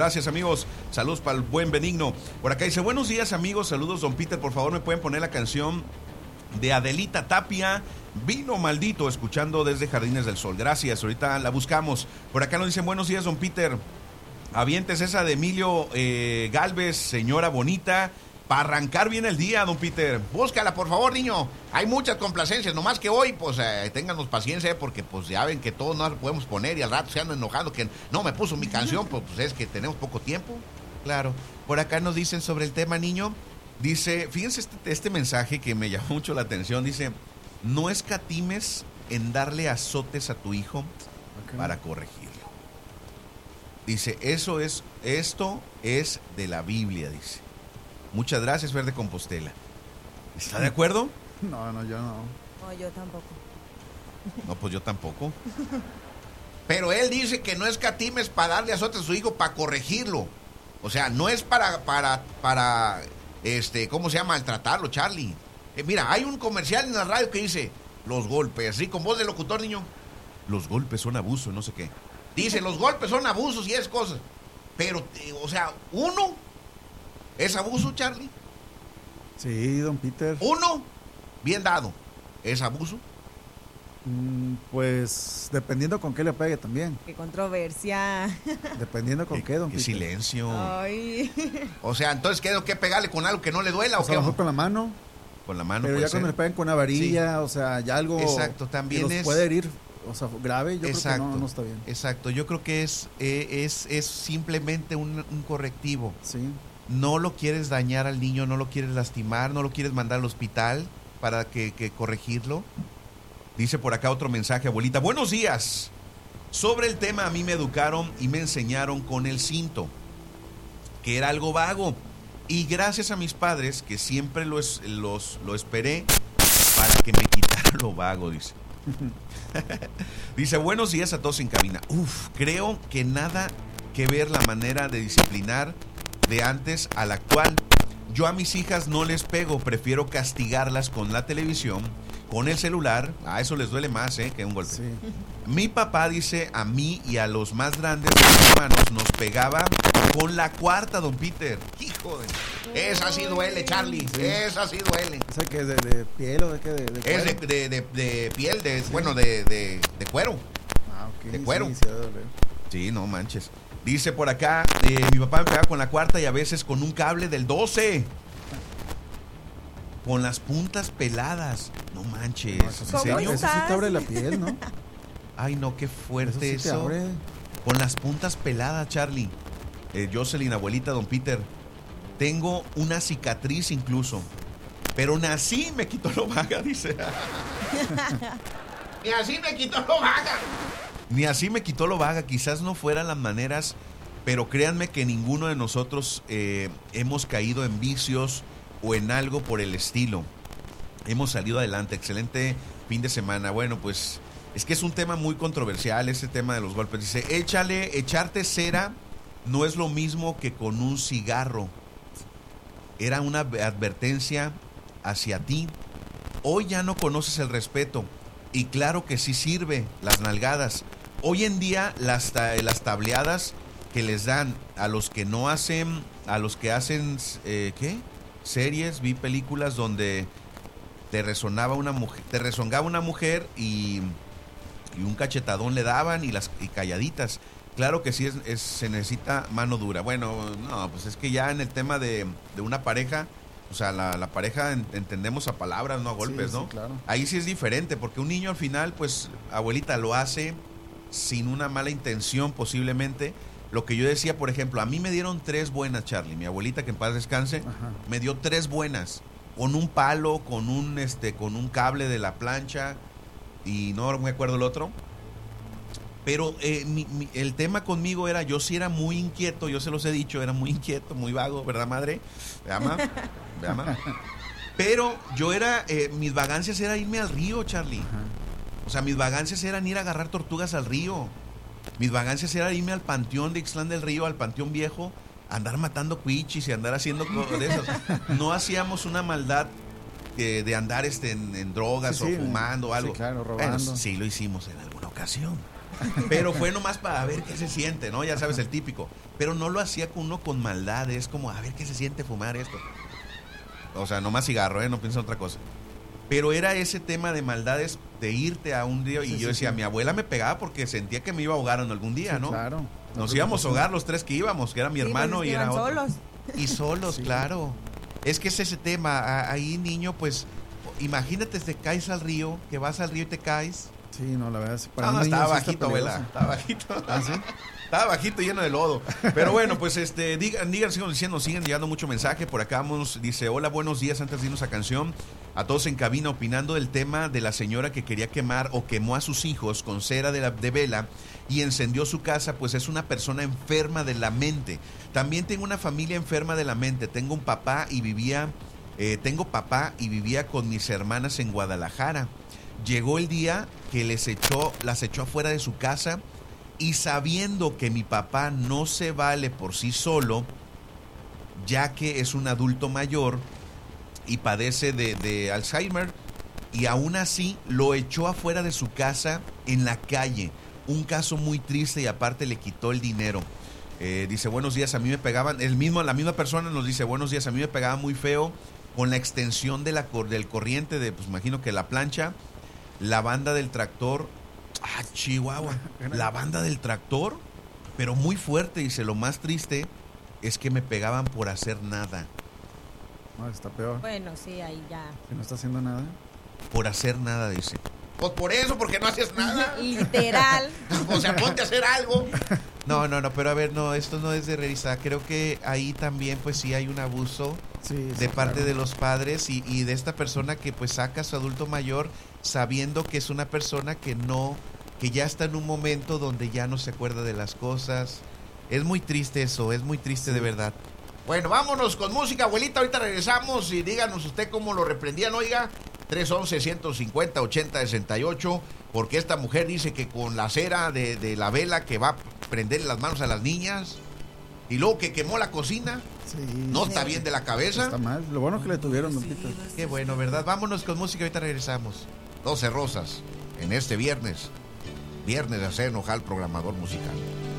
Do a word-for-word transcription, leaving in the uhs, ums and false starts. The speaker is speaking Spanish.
Gracias, amigos. Saludos para el buen Benigno. Por acá dice, buenos días, amigos. Saludos, don Peter. Por favor, ¿me pueden poner la canción de Adelita Tapia, Vino Maldito, escuchando desde Jardines del Sol? Gracias, ahorita la buscamos. Por acá nos dicen, buenos días, don Peter. Avientes esa de Emilio eh, Galvez, Señora Bonita, para arrancar bien el día, don Peter. Búscala, por favor, niño. Hay muchas complacencias, nomás que hoy, pues, eh, ténganos paciencia, porque, pues, ya ven que todos no la podemos poner y al rato se andan enojando que no me puso mi canción, pues, pues, es que tenemos poco tiempo. Claro. Por acá nos dicen sobre el tema, niño. Dice, fíjense este, este mensaje que me llamó mucho la atención. Dice, no escatimes en darle azotes a tu hijo okay. para corregirlo. Dice, eso es, esto es de la Biblia, dice. Muchas gracias, Fer de Compostela. ¿Está de acuerdo? No, no, yo no. No, yo tampoco. No, pues yo tampoco. Pero él dice que no escatimes para darle azotes a su hijo, para corregirlo. O sea, no es para, para, para, este, ¿cómo se llama? Maltratarlo, Charlie. Eh, mira, hay un comercial en la radio que dice, los golpes, ¿sí? Con voz de locutor, niño. Los golpes son abuso, no sé qué. Dice, los golpes son abusos y es cosas. Pero, eh, o sea, uno... ¿es abuso, Charlie? Sí, don Peter. Uno, bien dado. ¿Es abuso? Mm, pues, dependiendo con qué le pegue también. Qué controversia. Dependiendo con qué, qué, don qué Peter. Silencio. Ay. O sea, entonces, ¿qué, qué pegarle con algo que no le duela? O ¿o sea, qué? a lo mejor con la mano. Con la mano Pero puede ya cuando ser. le peguen con una varilla, sí. o sea, ya algo... Exacto, también que es... puede herir, o sea, grave, yo exacto, creo que no, no está bien. Exacto, yo creo que es, eh, es, es simplemente un, un correctivo. Sí. No lo quieres dañar al niño, no lo quieres lastimar, no lo quieres mandar al hospital para que, que corregirlo. Dice por acá otro mensaje, abuelita. Buenos días. Sobre el tema, a mí me educaron y me enseñaron con el cinto, que era algo vago. Y gracias a mis padres, que siempre los, los, lo esperé para que me quitaran lo vago, dice. Dice, buenos días a todos en cabina. Uf, creo que nada que ver la manera de disciplinar de antes a la actual. Yo a mis hijas no les pego, prefiero castigarlas con la televisión, con el celular. A eso les duele más, ¿eh? que un golpe. Sí. Mi papá dice a mí y a los más grandes de mis hermanos nos pegaba con la cuarta, don Peter. Hijo de... Esa sí duele, Charlie. Sí. Esa sí duele. ¿Esa que es de, de piel o de qué? De, de es de, de, de, de piel, de, sí. bueno, de, de, de cuero. Ah, ok. De cuero. Sí, sí, debe doler. Sí, no manches. Dice por acá, eh, mi papá me pegaba con la cuarta y a veces con un cable del doce. Con las puntas peladas. No manches. No, eso, ¿En sí serio? eso sí te abre la piel, ¿no? Ay, no, qué fuerte eso. Sí eso. te abre. Con las puntas peladas, Charlie. Eh, Jocelyn, abuelita, don Peter. Tengo una cicatriz incluso. Pero nací me quitó lo vaga, dice. Ni así me quitó lo vaga. Ni así me quitó lo vaga. Quizás no fueran las maneras, pero créanme que ninguno de nosotros eh, hemos caído en vicios o en algo por el estilo. Hemos salido adelante. Excelente fin de semana. Bueno, pues es que es un tema muy controversial ese tema de los golpes. Dice, échale, echarte cera no es lo mismo que con un cigarro. Era una advertencia hacia ti. Hoy ya no conoces el respeto. Y claro que sí sirve las nalgadas. Hoy en día las, las tableadas que les dan a los que no hacen, a los que hacen, eh, ¿qué? Series, vi películas donde te resonaba una mujer, te rezongaba una mujer y, y un cachetadón le daban y las y calladitas. Claro que sí es, es, se necesita mano dura. Bueno, no, pues es que ya en el tema de, de una pareja, o sea, la, la pareja en, entendemos a palabras, no a golpes, sí, ¿no? Sí, claro. Ahí sí es diferente, porque un niño al final, pues, abuelita, lo hace sin una mala intención posiblemente. Lo que yo decía, por ejemplo, a mí me dieron tres buenas, Charlie. Mi abuelita, que en paz descanse, Ajá. me dio tres buenas. Con un palo, con un, este, con un cable de la plancha y no me acuerdo el otro. Pero eh, mi, mi, el tema conmigo era, yo sí era muy inquieto, yo se los he dicho, era muy inquieto, muy vago, ¿verdad, madre? ¿Verdad, ma? ¿Verdad, ma? Pero yo era, eh, mis vagancias era irme al río, Charlie. Ajá. O sea, mis vagancias eran ir a agarrar tortugas al río. Mis vagancias era irme al panteón de Ixtlán del Río, al panteón viejo, andar matando cuichis y andar haciendo cosas de esas. No hacíamos una maldad eh, de andar este, en, en drogas sí, o sí, fumando o algo. Sí, claro, robando. Bueno, sí lo hicimos en alguna ocasión. Pero fue nomás para ver qué se siente, ¿no? Ya sabes, el típico. Pero no lo hacía con uno con maldad, es como a ver qué se siente fumar esto. O sea, nomás cigarro, ¿eh? No piensa en otra cosa. Pero era ese tema de maldades de irte a un día y Sí, yo sí, decía, sí. mi abuela me pegaba porque sentía que me iba a ahogar en algún día, Sí, ¿no? claro. Nos La íbamos a preocupación. ahogar los tres que íbamos, que era mi Sí, hermano pues es y que era iban otro. solos. Y solos, Sí. claro. Es que es ese tema, a- ahí niño, pues, imagínate, te caes al río, que vas al río y te caes. Sí, no, la verdad. sí, para No, un no, niño estaba sí está bajito, abuela, peligroso. estaba bajito. ¿Ah, sí? Estaba bajito, lleno de lodo. Pero bueno, pues este, digan, digan, sigan diciendo, siguen llegando mucho mensaje. Por acá vamos, dice, hola, buenos días, antes de irnos a canción. A todos en cabina opinando del tema de la señora que quería quemar o quemó a sus hijos con cera de, la, de vela y encendió su casa, pues es una persona enferma de la mente. También tengo una familia enferma de la mente. Tengo un papá y vivía, eh, tengo papá y vivía con mis hermanas en Guadalajara. Llegó el día que les echó, las echó afuera de su casa y sabiendo que mi papá no se vale por sí solo, ya que es un adulto mayor y padece de, de Alzheimer, y aún así lo echó afuera de su casa en la calle. Un caso muy triste y aparte le quitó el dinero. Eh, dice, buenos días, a mí me pegaban, el mismo, la misma persona nos dice, buenos días, a mí me pegaba muy feo con la extensión de la, cor- del corriente, de, pues imagino que la plancha, la banda del tractor. Ah, Chihuahua. La banda del tractor, pero muy fuerte. Dice, lo más triste es que me pegaban por hacer nada. No, está peor. Bueno, sí, ahí ya. Que no está haciendo nada. Por hacer nada, dice. Pues por eso, porque no haces nada. Literal. O sea, ponte a hacer algo. No, no, no, pero a ver, no, esto no es de revisar. Creo que ahí también, pues sí hay un abuso Sí, sí, de parte claro. de los padres y, y de esta persona que pues saca a su adulto mayor sabiendo que es una persona que no, que ya está en un momento donde ya no se acuerda de las cosas. Es muy triste eso, es muy triste de verdad. Bueno, vámonos con música, abuelita. Ahorita regresamos y díganos usted cómo lo reprendían, oiga. tres once, ciento cincuenta, ochenta sesenta y ocho. Porque esta mujer dice que con la cera de, de la vela que va a prenderle las manos a las niñas y luego que quemó la cocina, Sí, no sí, está bien de la cabeza. está mal. Lo bueno que le tuvieron, don Peter. Qué bueno, ¿verdad? Vámonos con música, ahorita regresamos. doce rosas en este viernes. Viernes de hacer enojar al programador musical.